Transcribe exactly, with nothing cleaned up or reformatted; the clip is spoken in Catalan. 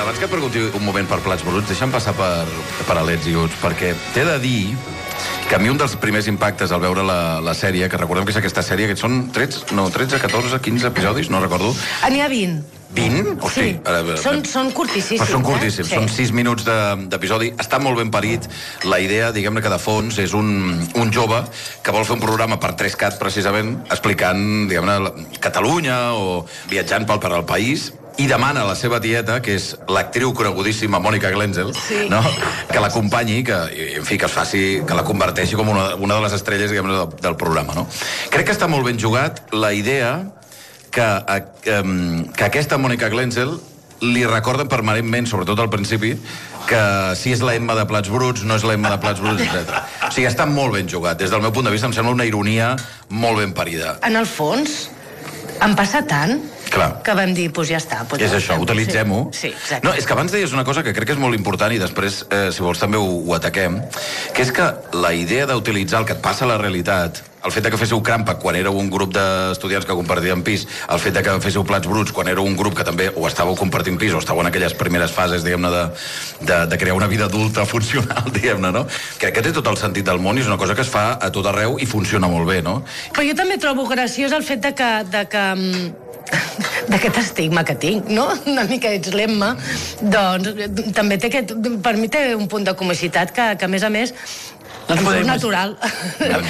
abans que et pregunti un moment per plats bruts, deixa'm passar per, per Alets i Uts, perquè t'he de dir que a mi un dels primers impactes al veure la, la sèrie, que recordem que és aquesta sèrie, que són tretze, no, tretze, catorze, quinze episodis, no recordo. N'hi ha vint. vint? Hosti, Sí, ara, són, són curtíssims. Però són curtíssims, eh? són sis minuts d'episodi. Està molt ben parit. La idea, diguem-ne que de fons, és un, un jove que vol fer un programa per tres cat, precisament, explicant, diguem-ne, Catalunya o viatjant pel, per al país, i demana a la seva tieta, que és l'actriu conegudíssima Mònica Glenzel, sí. no? Que l'acompanyi, que, en fi, que es faci, que la converteixi com una, una de les estrelles, diguem-ne, del, del programa, no? Crec que està molt ben jugat la idea que, um, que aquesta Mònica Glenzel li recorden permanentment, sobretot al principi, que si és la Emma de Plats Bruts, no és la Emma de Plats Bruts, etcètera. O sigui, està molt ben jugat. Des del meu punt de vista em sembla una ironia molt ben parida. En el fons, em passa tant Clar. que vam dir, doncs ja està. Doncs És ja això, estem. utilitzem-ho. Sí, sí, exacte. No, és que abans deies una cosa que crec que és molt important i després, eh, si vols, també ho, ho ataquem, que és que la idea d'utilitzar el que et passa a la realitat, el fet de que féssiu Crampa quan éreu un grup d'estudiants que compartien pis, el fet de que féssiu Plats Bruts quan éreu un grup que també o estàveu compartint pis o estàveu en aquelles primeres fases, diguem-ne, de, de, de crear una vida adulta funcional, diguem-ne, no? Crec que té tot el sentit del món i és una cosa que es fa a tot arreu i funciona molt bé, no? Però jo també trobo graciós el fet de que... De que d'aquest estigma que tinc, no? Una mica ets l'Emma, doncs també té aquest, per mi té un punt de comicitat que, que a més a més, No ens em podem surt natural.